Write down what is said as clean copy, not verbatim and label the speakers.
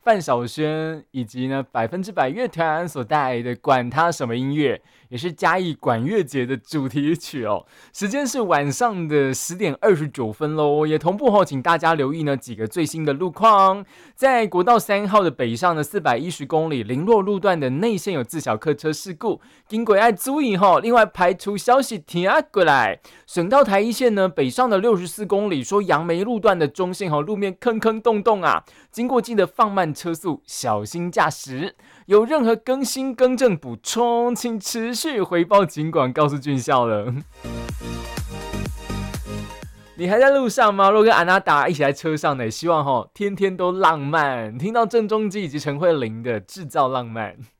Speaker 1: 范晓萱以及呢100%乐团所带来的管他什么音乐，也是嘉义管乐节的主题曲哦。时间是晚上的10:29喽，也同步请大家留意呢几个最新的路况。在国道3号的北上的410公里林落路段的内线有自小客车事故，经过要注意另外排除消息听过来，省道台一线呢北上的64公里，说杨梅路段的中线路面坑坑洞洞啊，经过记得放慢车速，小心驾驶。有任何更新更正补充，请持续回报警管告诉俊孝了。你还在路上吗？若跟安娜达一起在车上呢，希望天天都浪漫。听到郑中基以及陈慧琳的制造浪漫。